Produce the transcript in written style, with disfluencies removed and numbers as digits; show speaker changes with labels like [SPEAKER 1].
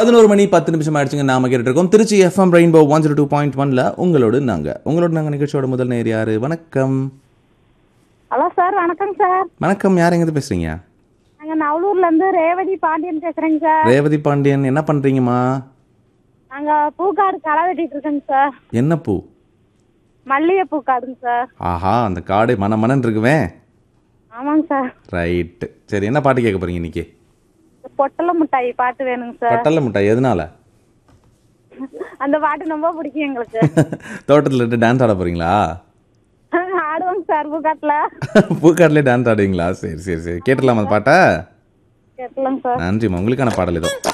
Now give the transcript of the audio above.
[SPEAKER 1] 11 மணி 10 நிமிஷம் ஆயிடுச்சுங்க. நாம கேட்டுட்டு இருக்கோம் திருச்சி எஃப்எம் ரெயின்போ 102.1ல உங்களோடு நாங்க நிகழ்ச்சியோட முதல் நேர் யாரு? வணக்கம்.
[SPEAKER 2] ஹலோ சார், வணக்கம் சார்.
[SPEAKER 1] வணக்கம். யார் எங்க பேசுறீங்க?
[SPEAKER 2] நாங்க நவலூர்ல இருந்து ரேவதி பாண்டியன் பேசுறேங்க சார்.
[SPEAKER 1] ரேவதி பாண்டியன், என்ன பண்றீங்கம்மா?
[SPEAKER 2] நாங்க பூக்காடு களை வெட்டிட்டு இருக்கோங்க சார்.
[SPEAKER 1] என்ன பூ?
[SPEAKER 2] மல்லிகை பூ காடுங்க சார்.
[SPEAKER 1] ஆஹா, அந்த காடு மனமனன்னு இருக்குவே.
[SPEAKER 2] ஆமாங்க சார்.
[SPEAKER 1] ரைட்டு. சரி, என்ன பாட்டு கேட்க போறீங்க இன்னைக்கு?
[SPEAKER 2] பொட்டல மிட்டாய் பாட்டு வேணுங்க சார்.
[SPEAKER 1] பட்டல மிட்டாய் எதனால?
[SPEAKER 2] அந்த பாட்டு ரொம்ப பிடிக்கும் எங்களுக்கு.
[SPEAKER 1] தோட்டத்துல இருந்து டான்ஸ் ஆட போறீங்களா?
[SPEAKER 2] ஆடுவாங்க சார் பூக்காட்டுல.
[SPEAKER 1] பூக்காட்டுல டான்ஸ் ஆடுவீங்களா? சரி சரி சரி, கேட்டுடலாம் அந்த பாட்டை.
[SPEAKER 2] கேட்கலாங்க சார்.
[SPEAKER 1] நன்றிம்மா. உங்களுக்கான பாடல் இதோ.